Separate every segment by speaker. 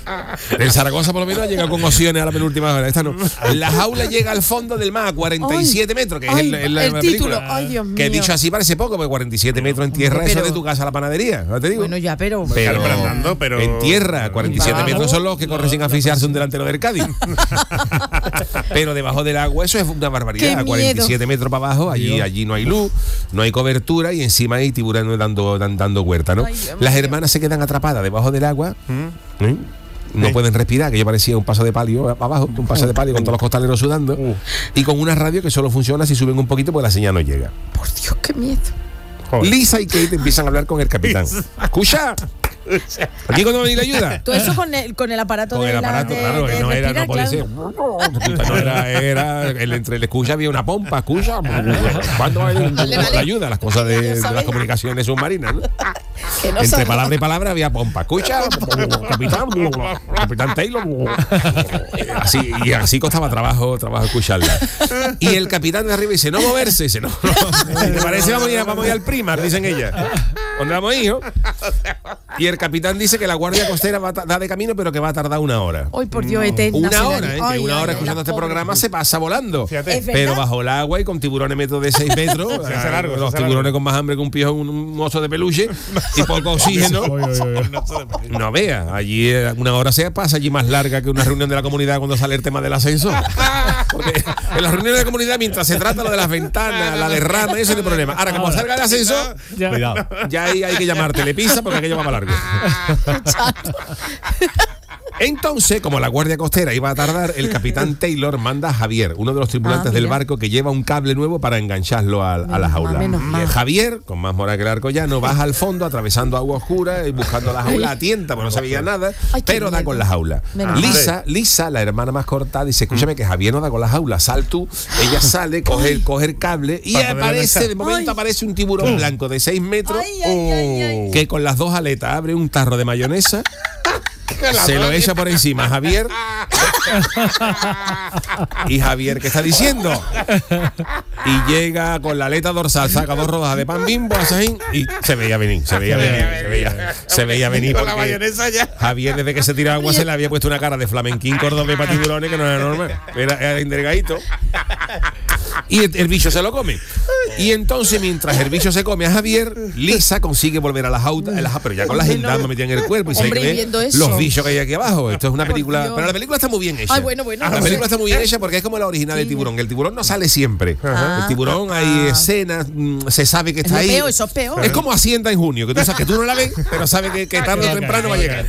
Speaker 1: El Zaragoza por lo menos ha llegado con opciones a la penúltima hora. Esta no. La jaula llega al fondo del mar a 47 metros, que es
Speaker 2: el título. Ay, Dios mío.
Speaker 1: Que dicho así parece poco, porque 47 metros en tierra, eso de tu casa a la panadería, ¿no te digo?
Speaker 2: Bueno, ya, pero
Speaker 1: en tierra, 47 metros son los que corren sin asfixiarse un delantero del Cádiz. Pero debajo del agua eso es una barbaridad. 47 metros para abajo, allí no hay luz, no hay cobertura y encima hay tiburones dando huerta, ¿no? Ay, las hermanas se quedan atrapadas debajo del agua. No pueden respirar, que yo parecía un paso de palio abajo, un paso de palio con todos los costaleros sudando y con una radio que solo funciona si suben un poquito porque la señal no llega.
Speaker 2: Por Dios, qué miedo.
Speaker 1: Joder. Lisa y Kate empiezan a hablar con el capitán. ¡Escucha! ¿Aquí cuando viene la ayuda?
Speaker 2: Todo eso con el aparato
Speaker 1: con
Speaker 2: de
Speaker 1: el aparato, claro, que no era, no puede ser. No era entre el escucha había una pompa, escucha. ¿Cuándo va la ayuda? Las cosas de las comunicaciones submarinas, ¿no? Entre palabra y palabra había pompa. Escucha, capitán Taylor. Así costaba trabajo escucharla. Y el capitán de arriba dice, no moverse. Dice, no. ¿Te parece? Vamos a ir al Primar, dicen ellas. ¿Dónde vamos, hijo? Y el capitán dice que la guardia costera va de camino, pero que va a tardar 1 hora.
Speaker 2: Ay, por Dios, eterna.
Speaker 1: Una hora, que 1 hora escuchando este programa se pasa volando. Pero bajo el agua y con tiburones metros de 6 metros. Los tiburones con más hambre que un pijo, un oso de peluche. Y poco oxígeno. No veas, allí 1 hora se pasa allí más larga que una reunión de la comunidad cuando sale el tema del ascenso. Porque en las reuniones de la comunidad, mientras se trata lo de las ventanas, la derrama, eso no hay problema. Ahora, como salga el ascenso, cuidado. Ya ahí hay que llamar Telepisa porque aquello va para largo. Entonces, como la guardia costera iba a tardar, el capitán Taylor manda a Javier, uno de los tripulantes del barco, que lleva un cable nuevo para engancharlo a la jaula. Javier, con más moral que el arco llano, baja al fondo, atravesando agua oscura y buscando la jaula a tienta, porque no se veía nada, pero da con la jaula. Lisa, la hermana más cortada, dice, escúchame que Javier no da con la jaula, sal tú. Ella sale, coge el cable y aparece, de momento aparece un tiburón blanco de 6 metros que con las 2 aletas abre un tarro de mayonesa. Se lo echa por encima a Javier. Y Javier, ¿qué está diciendo? Y llega con la aleta dorsal, saca 2 rodajas de pan Bimbo, así, y se veía venir. Con la mayonesa ya. Javier, desde que se tiraba agua, se le había puesto una cara de flamenquín cordobés para tiburones que no era normal. Era endergadito. Y el bicho se lo come. Y entonces, mientras el bicho se come a Javier, Lisa consigue volver a la jaula, pero ya con la gendarme metida en el cuerpo y se ve los bichos que hay aquí abajo. Esto es una película, pero la película está muy bien hecha.
Speaker 2: Ay, bueno.
Speaker 1: La película está muy bien hecha porque es como la original del tiburón. El tiburón no sale siempre. El tiburón hay escenas, se sabe que está ahí.
Speaker 2: Eso es peor.
Speaker 1: Es como Hacienda en junio, que tú sabes que tú no la ves, pero sabes que tarde o temprano va a llegar.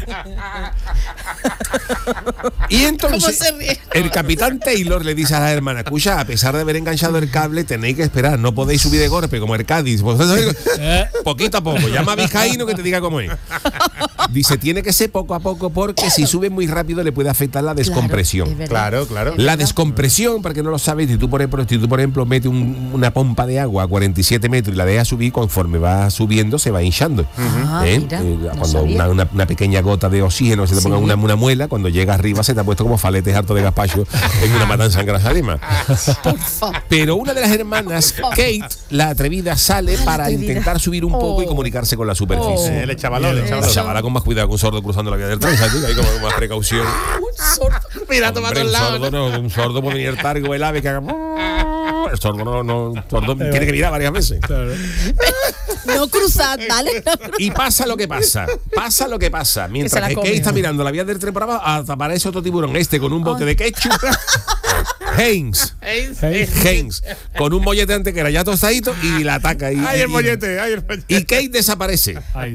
Speaker 1: Y entonces el capitán Taylor le dice a la hermana, escucha, a pesar de haber enganchado el cable, tenéis que esperar, no podéis subir de golpe como el Cádiz. Poquito a poco, llama a Vizcaíno que te diga cómo es. Dice, tiene que ser poco a poco porque si sube muy rápido le puede afectar la descompresión.
Speaker 3: Claro.
Speaker 1: La descompresión, para que no lo sabes, si tú por ejemplo metes una pompa de agua a 47 metros y la dejas subir, conforme va subiendo se va hinchando. Cuando una pequeña gota de oxígeno se te ponga una muela, cuando llega arriba se te ha puesto como faletes harto de gazpacho en una matanza en Grazalema. Pero una de las hermanas, Kate, la atrevida, sale para intentar subir un poco y comunicarse con la superficie.
Speaker 3: El chavala
Speaker 1: con más cuidado que un sordo cruzando la vía del tren, ¿sabes? Hay como más precaución.
Speaker 2: Un sordo. Mira, toma todos lados.
Speaker 1: Un sordo puede venir targo, el ave que haga. El sordo tiene que mirar varias veces.
Speaker 2: No cruzad, ¿vale?
Speaker 1: Y pasa lo que pasa. Mientras que Kate está mirando la vía del tren para abajo, aparece otro tiburón con un bote de ketchup. Haynes, con un mollete antes que era ya tostadito y la ataca.
Speaker 3: El mollete.
Speaker 1: Y Kate desaparece.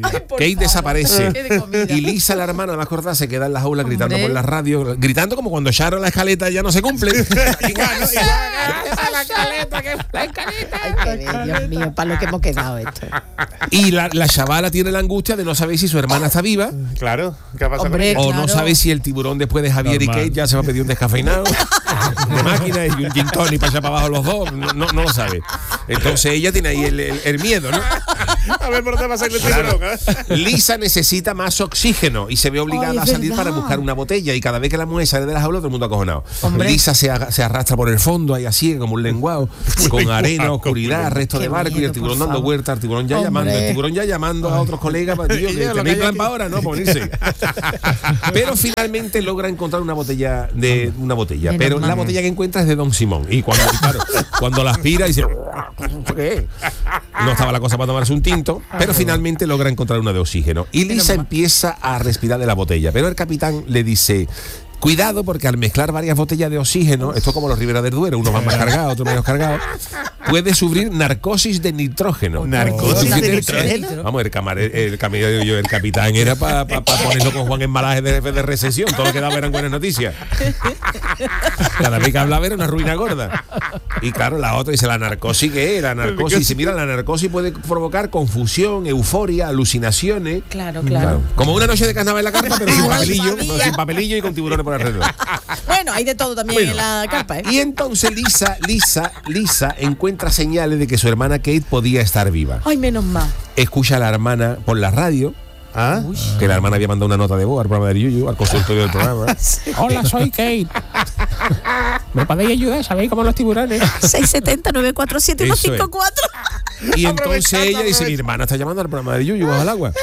Speaker 1: Y Lisa, la hermana más cortada, se queda en la jaula gritando por la radio, gritando como cuando Sharon la escaleta ya no se cumple.
Speaker 2: La escaleta. Dios mío, para lo que hemos quedado esto.
Speaker 1: Y la chavala tiene la angustia de no saber si su hermana está viva.
Speaker 3: Claro, ¿qué pasa?
Speaker 1: O no sabe si el tiburón después de Javier y Kate ya se va a pedir un descafeinado de máquina y un gin tonic para allá para abajo los dos. No lo sabe. Entonces ella tiene ahí el miedo, ¿no?
Speaker 3: A ver por dónde va a salir el tiburón.
Speaker 1: Lisa necesita más oxígeno y se ve obligada a salir para buscar una botella, y cada vez que la mujer sale de la jaula todo el mundo acojonado.
Speaker 2: Hombre.
Speaker 1: Lisa se arrastra por el fondo ahí así como un lenguado, con arena, oscuridad, resto de barco, y el tiburón dando vueltas, el tiburón ya llamando a otros colegas, tío, que tenéis plan para ahora, ¿no? Por irse. Pero finalmente logra encontrar una botella, pero la botella que encuentra es de Don Simón, y cuando la aspira dice, ¿qué? No estaba la cosa para tomarse un tinto, pero finalmente logra encontrar una de oxígeno, y Lisa empieza a respirar de la botella, pero el capitán le dice: cuidado, porque al mezclar varias botellas de oxígeno, esto como los Ribera del Duero, unos van más cargados, otros menos cargados, puede sufrir narcosis de nitrógeno.
Speaker 3: ¿Narcosis de nitrógeno?
Speaker 1: Vamos, el capitán era para ponerlo con Juan Embalaje de recesión. Todo lo que daba eran buenas noticias. Cada vez que hablaba era una ruina gorda. Y claro, la otra dice: la narcosis, ¿qué es? La narcosis. Dice: mira, la narcosis puede provocar confusión, euforia, alucinaciones.
Speaker 2: Claro.
Speaker 1: Como una noche de carnaval en la carpa, pero sin papelillo y con tiburones por alrededor.
Speaker 2: Bueno, hay de todo también en la carpa, ¿eh?
Speaker 1: Y entonces Lisa encuentra señales de que su hermana Kate podía estar viva.
Speaker 2: Ay, menos mal.
Speaker 1: Escucha a la hermana por la radio. Que la hermana había mandado una nota de voz al programa de Yuyu, al consultorio del programa.
Speaker 2: Sí.
Speaker 4: Hola, soy Kate. ¿Me podéis ayudar? ¿Sabéis cómo los tiburones?
Speaker 2: 670-947-154.
Speaker 1: Y entonces ella dice: mi hermana está llamando al programa de Yuyu bajo el agua.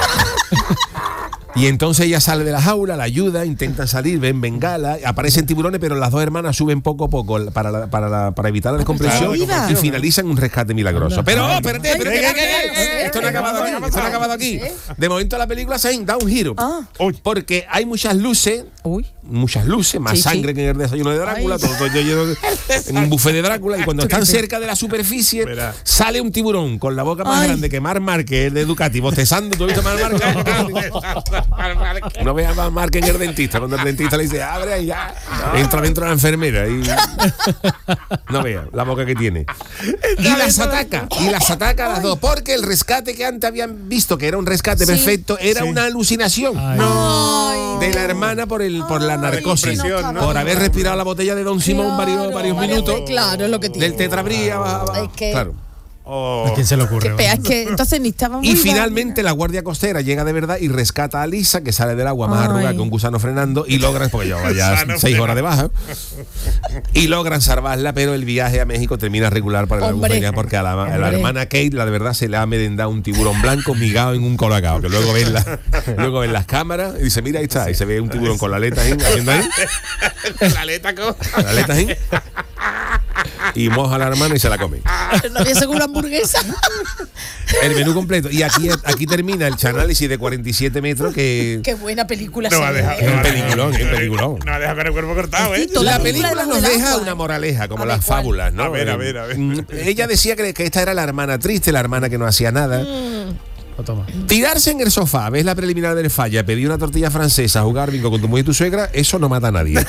Speaker 1: Y entonces ella sale de la jaula, la ayuda, intentan salir, ven bengala, aparecen tiburones, pero las dos hermanas suben poco a poco para evitar la descompresión, y finalizan un rescate milagroso. Pero, espérate, esto no ha acabado aquí. De momento la película se da un giro, porque hay muchas luces, más sangre que en el desayuno de Drácula, todo lleno en un buffet de Drácula, y cuando están cerca de la superficie, sale un tiburón con la boca más grande que Marc Márquez, el de Ducati, bostezando. ¿Tú has visto Marc Márquez? No veas a Marc en el dentista, cuando el dentista le dice: abre y ya, entra dentro de la enfermera y no veas la boca que tiene, y las ataca a las dos, porque el rescate que antes habían visto que era un rescate perfecto era una alucinación de la hermana por la narcosis, por haber respirado la botella de Don Simón varios minutos,
Speaker 2: claro, lo que tiene
Speaker 1: del tetrabría, claro.
Speaker 4: ¿A quién se le ocurre?
Speaker 2: Es que entonces ni estaba muy
Speaker 1: Y finalmente la Guardia Costera llega de verdad y rescata a Lisa, que sale del agua más arrugada que un gusano frenando, y logran, porque lleva ya 6 horas de baja, y logran salvarla, pero el viaje a México termina regular para la albufeira, porque a la hermana Kate, la de verdad, se le ha merendado un tiburón blanco migado en un colacao, que luego ven las cámaras y dice: mira, ahí está, y se ve un tiburón con la aleta haciendo ahí.
Speaker 3: La aleta
Speaker 1: ahí. Y moja a la hermana y se la come.
Speaker 2: No había seguro hamburguesa.
Speaker 1: El menú completo. Y aquí termina el chanálisis de 47 metros que...
Speaker 2: Qué buena película.
Speaker 1: No va a dejar. Es un peliculón.
Speaker 3: No va a dejar con el cuerpo cortado, ¿eh?
Speaker 1: La película nos deja una moraleja, como las fábulas, ¿no?
Speaker 3: A ver.
Speaker 1: Ella decía que esta era la hermana triste, la hermana que no hacía nada. Tirarse en el sofá, ves la preliminar del Falla, pedir una tortilla francesa, jugar bingo con tu mujer y tu suegra, eso no mata a nadie.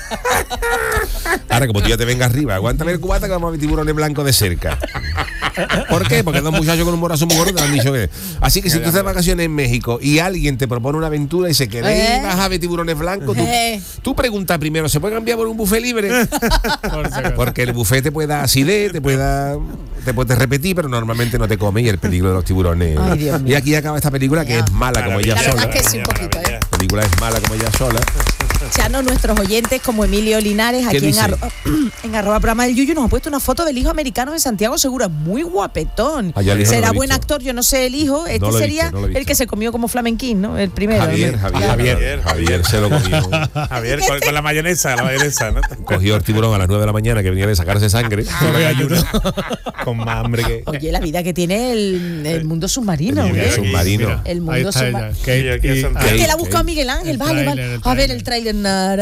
Speaker 1: Ahora, como tú ya te vengas arriba, aguántame el cubata que vamos a ver tiburones blancos de cerca. ¿Por qué? Porque dos muchachos con un morazo muy gordo te han dicho que... Así que si tú estás de vacaciones en México y alguien te propone una aventura y dice: ¿queréis vas a ver tiburones blancos? Tú preguntas primero: ¿se puede cambiar por un buffet libre? Porque el buffet te puede dar acidez, te puedes repetir, pero normalmente no te come, y el peligro de los tiburones. Y aquí acaba esta película, que es mala como ella sola.
Speaker 2: La
Speaker 1: película es mala como ella sola.
Speaker 2: Chano, nuestros oyentes como Emilio Linares, aquí en @ programa del Yuyu, nos ha puesto una foto del hijo americano de Santiago Segura, muy guapetón. Será buen actor, yo no sé el hijo, sería el que se comió como flamenquín, ¿no? El primero.
Speaker 1: Javier se lo comió.
Speaker 3: Javier con la mayonesa, ¿no?
Speaker 1: Cogió el tiburón a las 9 de la mañana, que venía de sacarse sangre.
Speaker 3: Con más hambre que...
Speaker 2: Oye, la vida que tiene el mundo submarino. El mundo submarino. Que la ha buscado Miguel Ángel, vale. A ver el tráiler.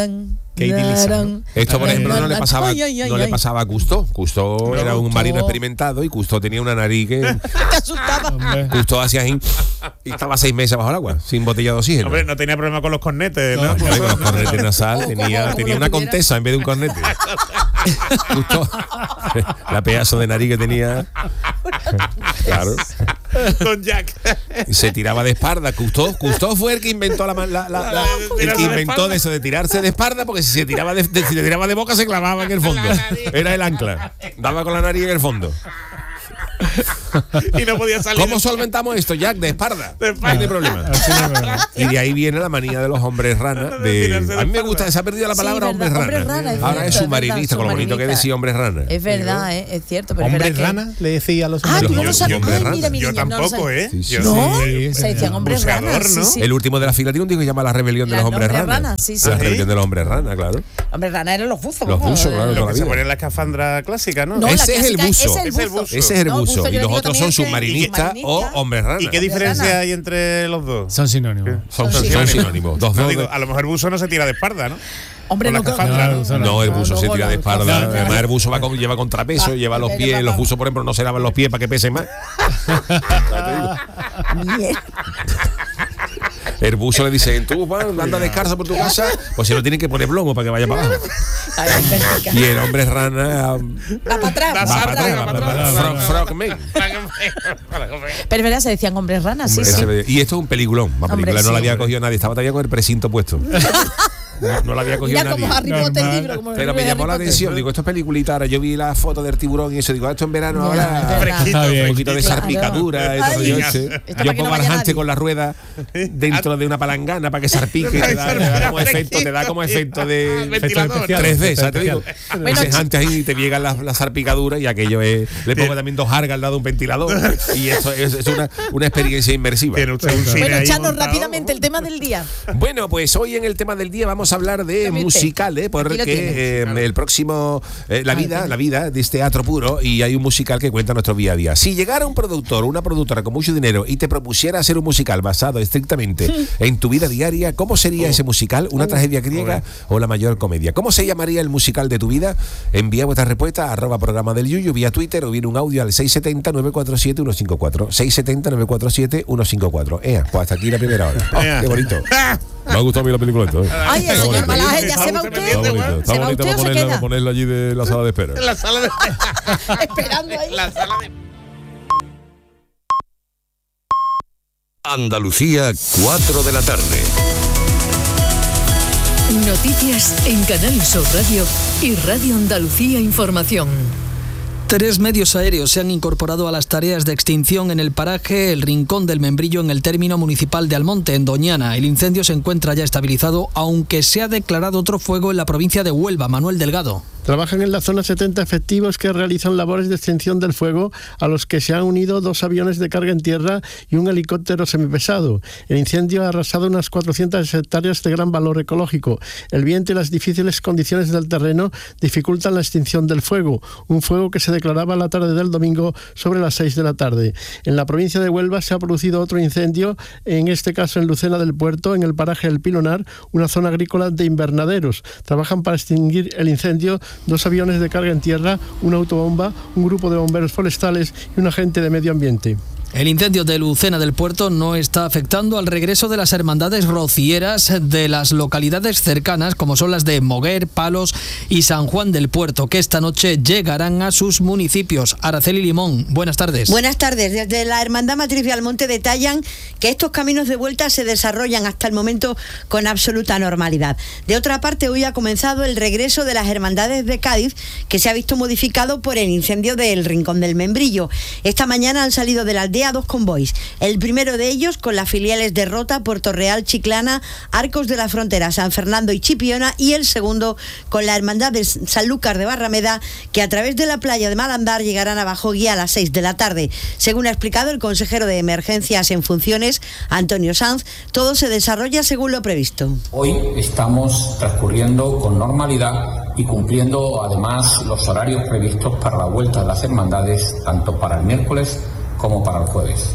Speaker 1: Esto, por ejemplo, no le pasaba a Cousteau. Cousteau era un marino experimentado, y Cousteau tenía una nariz que
Speaker 2: asustaba.
Speaker 1: Cousteau hacía así y estaba 6 meses bajo el agua, sin botella de oxígeno.
Speaker 3: Hombre, no tenía problema con los cornetes, ¿no?
Speaker 1: Con los cornetes nasal, tenía una contesa en vez de un cornete. Cousteau, la pedazo de nariz que tenía. Claro.
Speaker 3: Don Jack.
Speaker 1: Y se tiraba de espalda. Cousteau fue el que inventó el que inventó eso de tirarse de espalda, porque si se tiraba de boca se clavaba en el fondo. Era el ancla. Daba con la nariz en el fondo.
Speaker 3: Y no podía salir.
Speaker 1: ¿Cómo solventamos esto, Jack? De espalda. No hay problema. Y de ahí viene la manía de los hombres rana. A mí me gusta, se ha perdido la palabra hombres rana. Ahora es submarinista, con lo bonito que decía hombres rana.
Speaker 2: Es verdad, es cierto.
Speaker 3: ¿Hombres rana? Le decía a los hombres
Speaker 2: rana.
Speaker 3: Yo tampoco, ¿eh?
Speaker 2: No, se decían hombres rana.
Speaker 1: El último de la fila tiene un disco que se llama La Rebelión de los Hombres Rana. La Rebelión de los Hombres Rana, claro.
Speaker 2: Hombres rana eran los buzos.
Speaker 1: Los buzos, claro.
Speaker 3: Lo que se pone en la escafandra clásica, ¿no?
Speaker 1: Ese es el buzo. Ese es el buzo. Y los otros son submarinistas o hombres rana.
Speaker 3: ¿Y qué diferencia hay entre los dos?
Speaker 4: Son sinónimos.
Speaker 1: Son sinónimos.
Speaker 3: A lo mejor el buzo no se tira de espalda, ¿no?
Speaker 2: Hombre,
Speaker 1: no, el buzo se tira de espalda. Además, el buzo lleva contrapeso, lleva los pies. Los buzos, por ejemplo, no se lavan los pies para que pese más. El buzo le dice, tú anda descalzo por tu casa, pues se lo tienen que poner plomo para que vaya para abajo. Y el hombre rana
Speaker 2: va para atrás.
Speaker 1: Frogman.
Speaker 2: Pero verdad, se decían hombres ranas, sí.
Speaker 1: Y esto es un peliculón. La película no la había cogido nadie, estaba todavía con el precinto puesto. No la había cogido nadie. Pero me llamó la atención. Digo, esto es peliculita. Ahora yo vi la foto del tiburón y eso. Digo, esto en verano ahora un poquito de salpicadura. Yo pongo al hámster con la rueda dentro de una palangana para que salpique. Te da como efecto de 3D, ¿sabes? Te digo, ese hámster ahí te llega la salpicadura y aquello es. Le pongo también 2 jargas al lado de un ventilador. Y esto es una experiencia inmersiva.
Speaker 2: Bueno, Chano, rápidamente el tema del día.
Speaker 1: Bueno, pues hoy en el tema del día vamos a hablar de musical, porque el próximo la vida es teatro puro y hay un musical que cuenta nuestro día a día. Si llegara un productor o una productora con mucho dinero y te propusiera hacer un musical basado estrictamente en tu vida diaria, ¿cómo sería ese musical? ¿Una tragedia griega o la mayor comedia? ¿Cómo se llamaría el musical de tu vida? Envía vuestra respuesta a @programa del Yuyu vía Twitter o viene un audio al 670-947-154 670-947-154. Pues hasta aquí la primera hora. Qué bonito. Me ha gustado a mí la película esto,
Speaker 2: Ay, el señor Malaje, ya se va usted.
Speaker 1: Está bonito para ponerla allí de la sala de espera.
Speaker 3: La sala de espera.
Speaker 2: Esperando ahí.
Speaker 3: La sala de...
Speaker 5: Andalucía, 4 de la tarde.
Speaker 6: Noticias en Canal Sur Radio y Radio Andalucía Información.
Speaker 7: 3 medios aéreos se han incorporado a las tareas de extinción en el paraje El Rincón del Membrillo en el término municipal de Almonte, en Doñana. El incendio se encuentra ya estabilizado, aunque se ha declarado otro fuego en la provincia de Huelva. Manuel Delgado.
Speaker 8: Trabajan en la zona 70 efectivos que realizan labores de extinción del fuego, a los que se han unido 2 aviones de carga en tierra y un helicóptero semipesado. El incendio ha arrasado unas 400 hectáreas de gran valor ecológico. El viento y las difíciles condiciones del terreno dificultan la extinción del fuego, un fuego que se declaraba la tarde del domingo sobre las 6 de la tarde. En la provincia de Huelva se ha producido otro incendio, en este caso en Lucena del Puerto, en el paraje El Pilonar, una zona agrícola de invernaderos. Trabajan para extinguir el incendio 2 aviones de carga en tierra, una autobomba, un grupo de bomberos forestales y un agente de medio ambiente.
Speaker 7: El incendio de Lucena del Puerto no está afectando al regreso de las hermandades rocieras de las localidades cercanas, como son las de Moguer, Palos y San Juan del Puerto, que esta noche llegarán a sus municipios. Araceli Limón, buenas tardes.
Speaker 9: Buenas tardes. Desde la Hermandad Matriz de Almonte detallan que estos caminos de vuelta se desarrollan hasta el momento con absoluta normalidad. De otra parte, hoy ha comenzado el regreso de las hermandades de Cádiz, que se ha visto modificado por el incendio del Rincón del Membrillo. Esta mañana han salido de la aldea 2 convoys. El primero de ellos con las filiales de Rota, Puerto Real, Chiclana, Arcos de la Frontera, San Fernando y Chipiona, y el segundo con la Hermandad de Sanlúcar de Barrameda, que a través de la playa de Malandar llegarán a Bajoguía a las 6 de la tarde. Según ha explicado el consejero de Emergencias en funciones, Antonio Sanz, todo se desarrolla según lo previsto.
Speaker 10: Hoy estamos transcurriendo con normalidad y cumpliendo además los horarios previstos para la vuelta de las hermandades, tanto para el miércoles como para el jueves.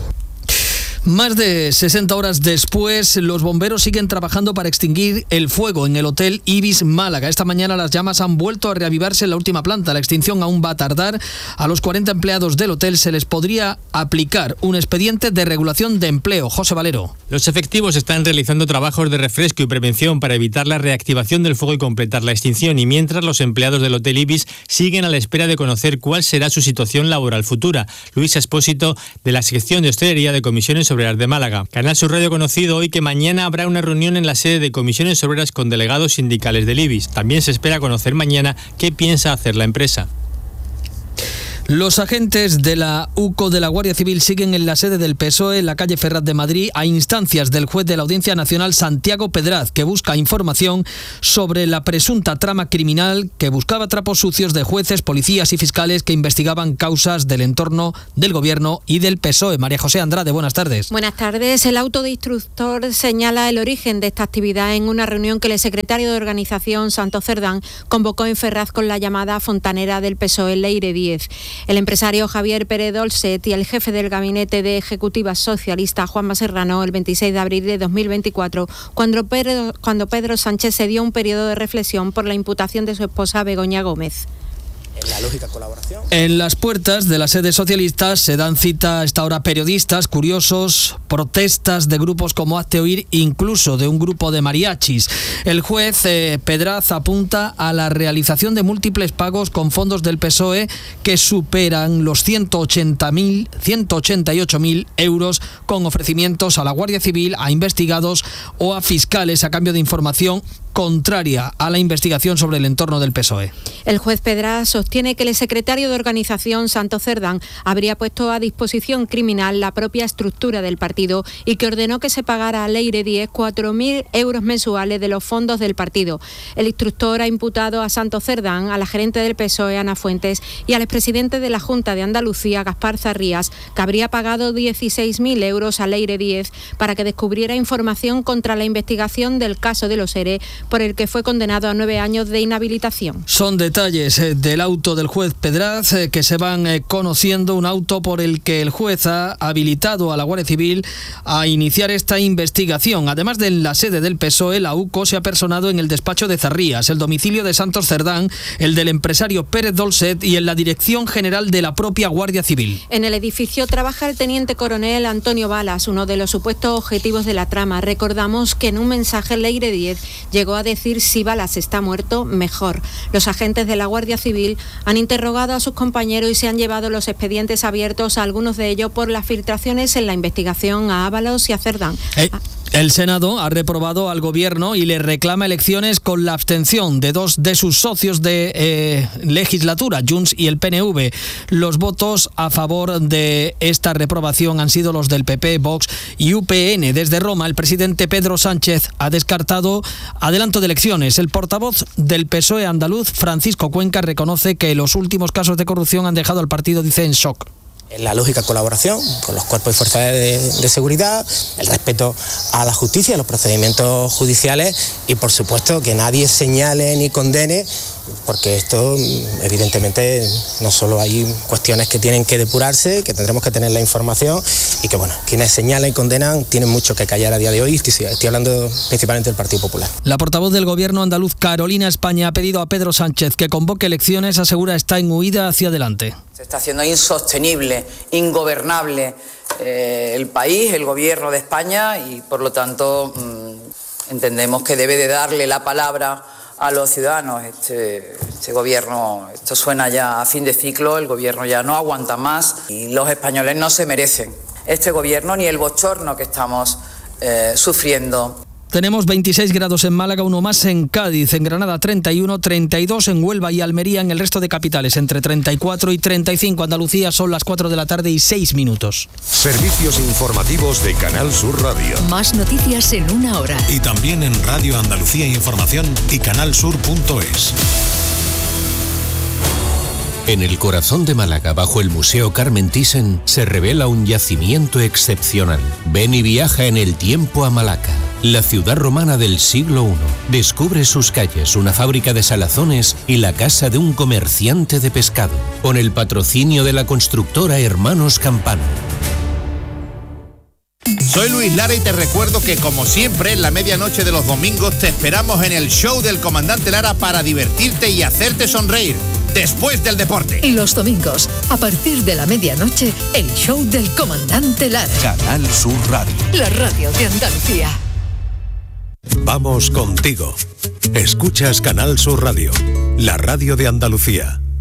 Speaker 7: Más de 60 horas después, los bomberos siguen trabajando para extinguir el fuego en el Hotel Ibis Málaga. Esta mañana las llamas han vuelto a reavivarse en la última planta. La extinción aún va a tardar. A los 40 empleados del hotel se les podría aplicar un expediente de regulación de empleo. José Valero.
Speaker 11: Los efectivos están realizando trabajos de refresco y prevención para evitar la reactivación del fuego y completar la extinción. Y mientras, los empleados del Hotel Ibis siguen a la espera de conocer cuál será su situación laboral futura. Luis Espósito, de la sección de hostelería de Comisiones Obreras de Málaga. Canal Sur Radio ha conocido hoy que mañana habrá una reunión en la sede de Comisiones Obreras con delegados sindicales del IBIS. También se espera conocer mañana qué piensa hacer la empresa.
Speaker 7: Los agentes de la UCO de la Guardia Civil siguen en la sede del PSOE en la calle Ferraz de Madrid a instancias del juez de la Audiencia Nacional Santiago Pedraz, que busca información sobre la presunta trama criminal que buscaba trapos sucios de jueces, policías y fiscales que investigaban causas del entorno del Gobierno y del PSOE. María José Andrade, buenas tardes.
Speaker 12: Buenas tardes. El auto de instructor señala el origen de esta actividad en una reunión que el secretario de organización, Santos Cerdán, convocó en Ferraz con la llamada fontanera del PSOE, Leire Díez. El empresario Javier Pérez Dolcet y el jefe del gabinete de ejecutiva socialista, Juanma Serrano, el 26 de abril de 2024, cuando Pedro Sánchez se dio un periodo de reflexión por la imputación de su esposa Begoña Gómez.
Speaker 13: La lógica colaboración.
Speaker 7: En las puertas de la sede socialista se dan cita a esta hora periodistas, curiosos, protestas de grupos como Hazte Oír, incluso de un grupo de mariachis. El juez Pedraz apunta a la realización de múltiples pagos con fondos del PSOE que superan los 188.000 euros con ofrecimientos a la Guardia Civil, a investigados o a fiscales a cambio de información contraria a la investigación sobre el entorno del PSOE.
Speaker 12: El juez Pedraz sostiene que el secretario de organización, Santos Cerdán, habría puesto a disposición criminal la propia estructura del partido y que ordenó que se pagara a Leire Díez 4.000 euros mensuales de los fondos del partido. El instructor ha imputado a Santos Cerdán, a la gerente del PSOE, Ana Fuentes, y al expresidente de la Junta de Andalucía, Gaspar Zarrías, que habría pagado 16.000 euros a Leire Díez para que descubriera información contra la investigación del caso de los ERE, por el que fue condenado a 9 años de inhabilitación.
Speaker 7: Son detalles del auto del juez Pedraz que se van conociendo, un auto por el que el juez ha habilitado a la Guardia Civil a iniciar esta investigación. Además de en la sede del PSOE, la UCO se ha personado en el despacho de Zarrías, el domicilio de Santos Cerdán, el del empresario Pérez Dolcet y en la Dirección General de la propia Guardia Civil.
Speaker 12: En el edificio trabaja el teniente coronel Antonio Balas, uno de los supuestos objetivos de la trama. Recordamos que en un mensaje Leire Díez llegó a decir: si Balas está muerto, mejor. Los agentes de la Guardia Civil han interrogado a sus compañeros y se han llevado los expedientes abiertos, a algunos de ellos por las filtraciones en la investigación a Ábalos y a Cerdán.
Speaker 7: El Senado ha reprobado al Gobierno y le reclama elecciones con la abstención de dos de sus socios de legislatura, Junts y el PNV. Los votos a favor de esta reprobación han sido los del PP, Vox y UPN. Desde Roma, el presidente Pedro Sánchez ha descartado adelanto de elecciones. El portavoz del PSOE andaluz, Francisco Cuenca, reconoce que los últimos casos de corrupción han dejado al partido, dice, en shock.
Speaker 13: La lógica colaboración con los cuerpos y fuerzas de seguridad, el respeto a la justicia, a los procedimientos judiciales y, por supuesto, que nadie señale ni condene, porque esto, evidentemente, no solo hay cuestiones que tienen que depurarse, que tendremos que tener la información y que, bueno, quienes señalan y condenan tienen mucho que callar a día de hoy. Estoy hablando principalmente del Partido Popular.
Speaker 7: La portavoz del Gobierno andaluz, Carolina España, ha pedido a Pedro Sánchez que convoque elecciones. Asegura está en huida hacia adelante.
Speaker 14: Se está haciendo insostenible, ingobernable el país, el Gobierno de España, y por lo tanto entendemos que debe de darle la palabra a los ciudadanos. Este gobierno, esto suena ya a fin de ciclo, el gobierno ya no aguanta más y los españoles no se merecen este gobierno ni el bochorno que estamos sufriendo.
Speaker 7: Tenemos 26 grados en Málaga, uno más en Cádiz, en Granada 31, 32 en Huelva y Almería, en el resto de capitales entre 34 y 35. Andalucía son las 4 de la tarde y 6 minutos.
Speaker 5: Servicios informativos de Canal Sur Radio.
Speaker 6: Más noticias en una hora.
Speaker 5: Y también en Radio Andalucía Información y canalsur.es. En el corazón de Málaga, bajo el Museo Carmen Thyssen, se revela un yacimiento excepcional. Ven y viaja en el tiempo a Malaca, la ciudad romana del siglo I. Descubre sus calles, una fábrica de salazones y la casa de un comerciante de pescado, con el patrocinio de la constructora Hermanos Campano.
Speaker 15: Soy Luis Lara y te recuerdo que, como siempre, en la medianoche de los domingos te esperamos en el show del Comandante Lara para divertirte y hacerte sonreír después del deporte.
Speaker 6: Y los domingos, a partir de la medianoche, el show del Comandante Lara.
Speaker 5: Canal Sur Radio.
Speaker 6: La radio de Andalucía.
Speaker 5: Vamos contigo. Escuchas Canal Sur Radio, la radio de Andalucía.